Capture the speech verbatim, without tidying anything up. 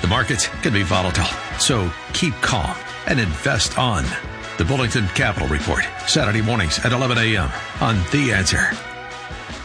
The markets can be volatile, so keep calm and invest on. The Bullington Capital Report, Saturday mornings at eleven a.m. on The Answer.